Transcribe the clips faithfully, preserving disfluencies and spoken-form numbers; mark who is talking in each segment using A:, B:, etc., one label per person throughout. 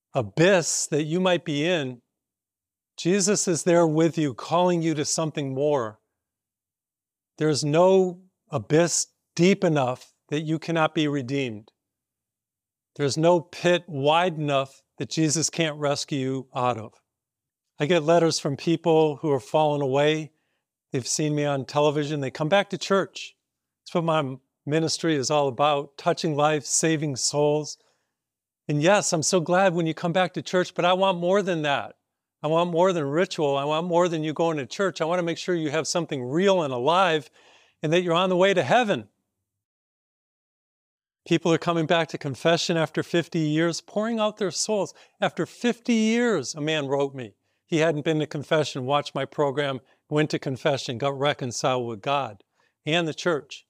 A: abyss that you might be in, Jesus is there with you, calling you to something more. There's no abyss deep enough that you cannot be redeemed. There's no pit wide enough that Jesus can't rescue you out of. I get letters from people who are fallen away. They've seen me on television. They come back to church. That's what my ministry is all about, touching lives, saving souls. And yes, I'm so glad when you come back to church, but I want more than that. I want more than ritual. I want more than you going to church. I want to make sure you have something real and alive and that you're on the way to heaven. People are coming back to confession after fifty years, pouring out their souls. After fifty years, a man wrote me. He hadn't been to confession, watched my program, went to confession, got reconciled with God and the church.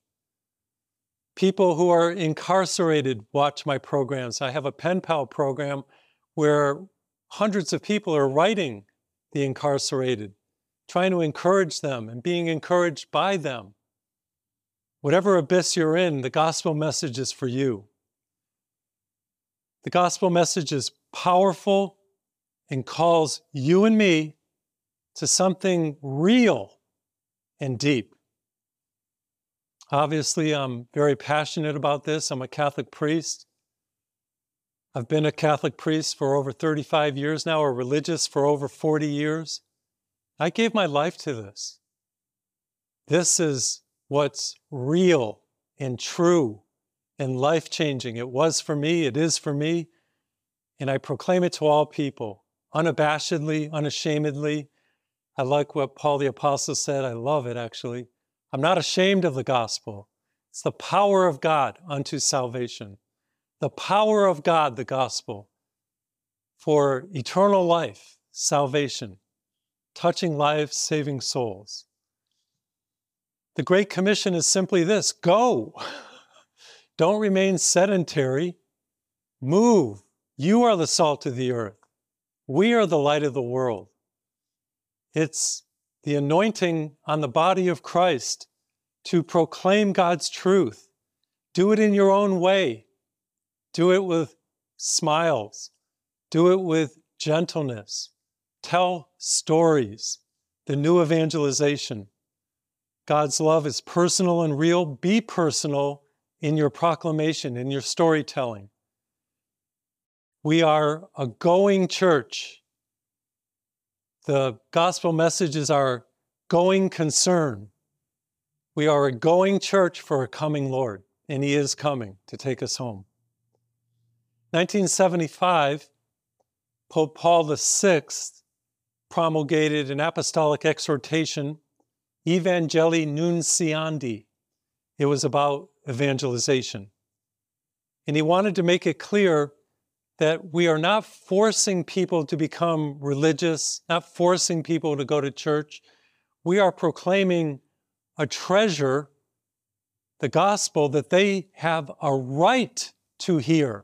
A: People who are incarcerated watch my programs. I have a pen pal program where hundreds of people are writing the incarcerated, trying to encourage them and being encouraged by them. Whatever abyss you're in, the gospel message is for you. The gospel message is powerful and calls you and me to something real and deep. Obviously, I'm very passionate about this. I'm a Catholic priest. I've been a Catholic priest for over thirty-five years now, or religious for over forty years. I gave my life to this. This is what's real and true and life-changing. It was for me, it is for me, and I proclaim it to all people, unabashedly, unashamedly. I like what Paul the Apostle said. I love it, actually. I'm not ashamed of the gospel. It's the power of God unto salvation. The power of God, the gospel, for eternal life, salvation, touching lives, saving souls. The Great Commission is simply this: go. Don't remain sedentary. Move. You are the salt of the earth. We are the light of the world. It's the anointing on the body of Christ to proclaim God's truth. Do it in your own way. Do it with smiles. Do it with gentleness. Tell stories. The new evangelization. God's love is personal and real. Be personal in your proclamation, in your storytelling. We are a going church. The gospel message is our going concern. We are a going church for a coming Lord, and He is coming to take us home. nineteen seventy-five, Pope Paul the Sixth promulgated an apostolic exhortation, Evangelii Nunciandi. It was about evangelization. And he wanted to make it clear that we are not forcing people to become religious, not forcing people to go to church. We are proclaiming a treasure, the gospel, that they have a right to hear.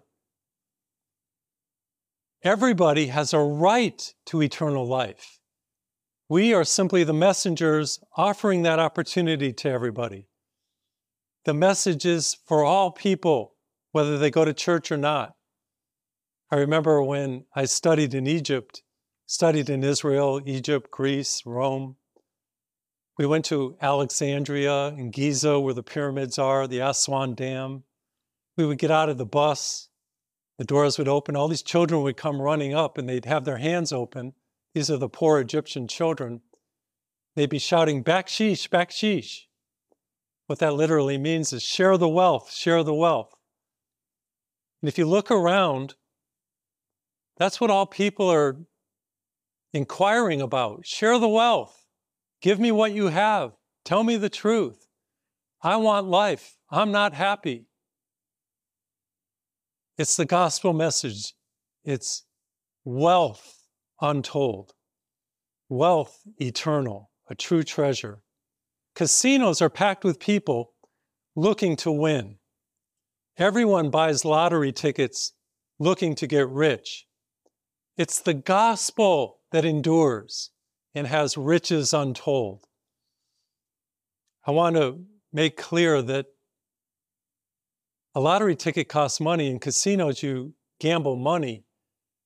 A: Everybody has a right to eternal life. We are simply the messengers offering that opportunity to everybody. The message is for all people, whether they go to church or not. I remember when I studied in Egypt, studied in Israel, Egypt, Greece, Rome. We went to Alexandria and Giza, where the pyramids are, the Aswan Dam. We would get out of the bus, the doors would open, all these children would come running up and they'd have their hands open. These are the poor Egyptian children. They'd be shouting, bakshish, bakshish. What that literally means is share the wealth, share the wealth. And if you look around, that's what all people are inquiring about. Share the wealth. Give me what you have. Tell me the truth. I want life. I'm not happy. It's the gospel message. It's wealth untold. Wealth eternal, a true treasure. Casinos are packed with people looking to win. Everyone buys lottery tickets looking to get rich. It's the gospel that endures and has riches untold. I want to make clear that a lottery ticket costs money. In casinos, you gamble money.